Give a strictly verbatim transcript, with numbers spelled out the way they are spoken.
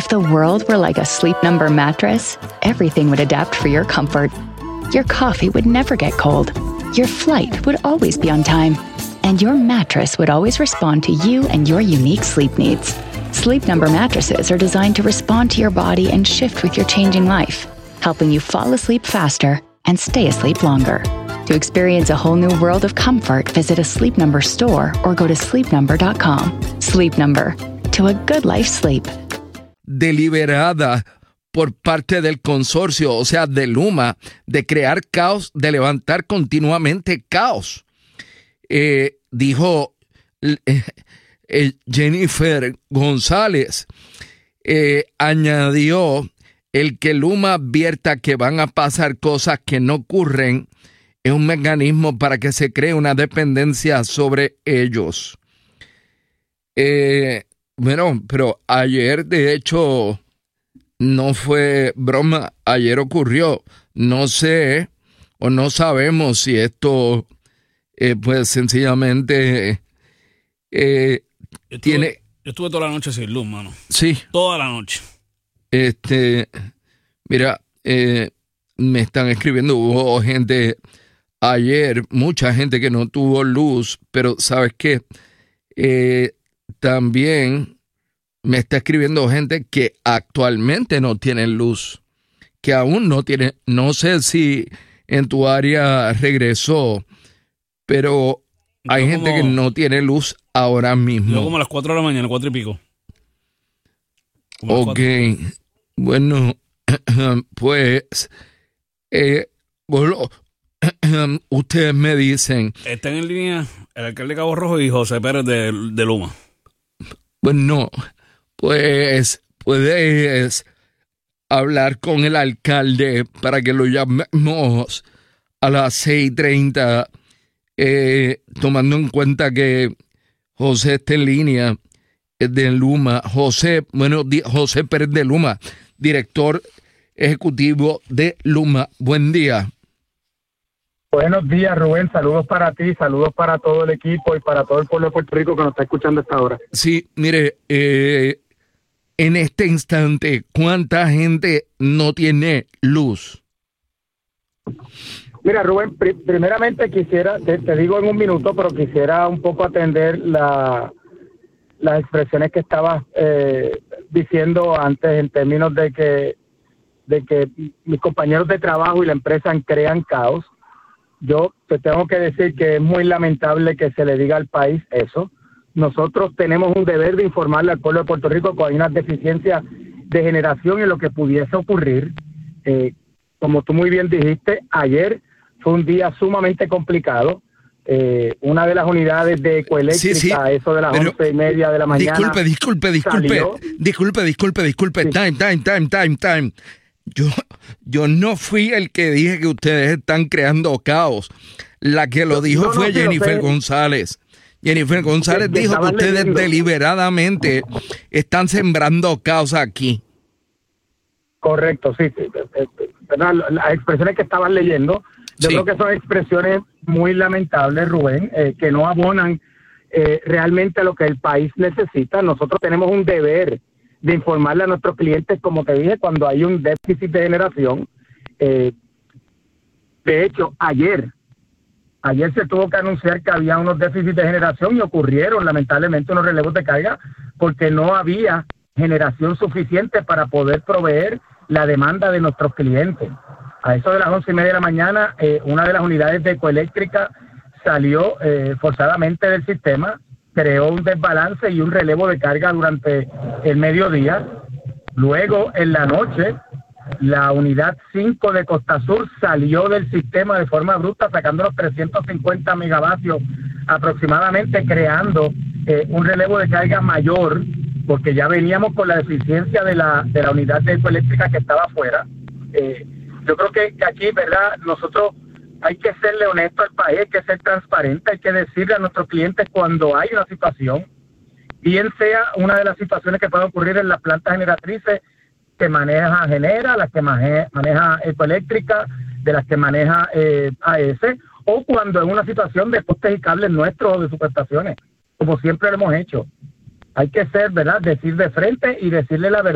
If the world were like a Sleep Number mattress, everything would adapt for your comfort. Your coffee would never get cold. Your flight would always be on time. And your mattress would always respond to you and your unique sleep needs. Sleep Number mattresses are designed to respond to your body and shift with your changing life, helping you fall asleep faster and stay asleep longer. To experience a whole new world of comfort, visit a Sleep Number store or go to sleep number dot com. Sleep Number. To a good life sleep. Deliberada por parte del consorcio, o sea, de Luma, de crear caos, de levantar continuamente caos. Eh, dijo eh, eh, Jennifer González, eh, añadió el que Luma advierta que van a pasar cosas que no ocurren es un mecanismo para que se cree una dependencia sobre ellos. Eh, bueno, pero ayer de hecho no fue broma, ayer ocurrió. No sé o no sabemos si esto eh, pues sencillamente eh, yo estuve, tiene... Yo estuve toda la noche sin luz, mano. Sí. Toda la noche. Este, mira, eh, me están escribiendo, hubo gente ayer, mucha gente que no tuvo luz, pero ¿sabes qué? Eh, también me está escribiendo gente que actualmente no tiene luz, que aún no tiene, no sé si en tu área regresó, pero hay yo gente como, que no tiene luz ahora mismo. Yo como a las cuatro de la mañana, cuatro y pico. Ok, bueno, pues, eh, bueno, ustedes me dicen... Están en línea el alcalde de Cabo Rojo y José Pérez de, de Luma. Bueno, pues puedes hablar con el alcalde para que lo llamemos a las seis treinta, eh, tomando en cuenta que José está en línea de Luma. José, bueno, José Pérez de Luma, director ejecutivo de Luma. Buen día. Buenos días, Rubén. Saludos para ti, saludos para todo el equipo y para todo el pueblo de Puerto Rico que nos está escuchando a esta hora. Sí, mire, eh, en este instante, ¿cuánta gente no tiene luz? Mira, Rubén, pr- primeramente quisiera, te, te digo en un minuto, pero quisiera un poco atender la, las expresiones que estabas eh, diciendo antes en términos de que, de que mis compañeros de trabajo y la empresa crean caos. Yo te tengo que decir que es muy lamentable que se le diga al país eso. Nosotros tenemos un deber de informarle al pueblo de Puerto Rico que hay una deficiencia de generación en lo que pudiese ocurrir. Eh, como tú muy bien dijiste, ayer fue un día sumamente complicado. Eh, una de las unidades de Ecoeléctrica, sí, sí, a eso de las pero, once y media de la mañana. Disculpe, disculpe, disculpe, salió. disculpe, disculpe, disculpe. Sí. Time, time, time, time, time. Yo, yo no fui el que dije que ustedes están creando caos. La que lo dijo no, no, fue no, Jennifer González. Jennifer González de, dijo que ustedes leyendo. deliberadamente están sembrando caos aquí. Correcto, sí. sí. Las expresiones que estaban leyendo, yo sí. creo que son expresiones muy lamentables, Rubén, eh, que no abonan eh, realmente a lo que el país necesita. Nosotros tenemos un deber de informarle a nuestros clientes, como te dije, cuando hay un déficit de generación. Eh, de hecho, ayer, ayer se tuvo que anunciar que había unos déficits de generación y ocurrieron lamentablemente unos relevos de carga porque no había generación suficiente para poder proveer la demanda de nuestros clientes. A eso de las once y media de la mañana, eh, una de las unidades de Ecoeléctrica salió eh, forzadamente del sistema, creó un desbalance y un relevo de carga durante el mediodía. Luego, en la noche, la unidad cinco de Costa Sur salió del sistema de forma bruta, sacando los trescientos cincuenta megavatios aproximadamente, creando eh, un relevo de carga mayor, porque ya veníamos con la deficiencia de la, de la unidad de Ecoeléctrica que estaba afuera. Eh, yo creo que, que aquí, ¿verdad?, nosotros hay que serle honesto al país, hay que ser transparente, hay que decirle a nuestros clientes cuando hay una situación, bien sea una de las situaciones que pueden ocurrir en las plantas generatrices que maneja Genera, las que maneja, maneja Ecoeléctrica, de las que maneja eh, A E S, o cuando es una situación de postes y cables nuestros o de subestaciones, como siempre lo hemos hecho. Hay que ser, ¿verdad?, decir de frente y decirle la verdad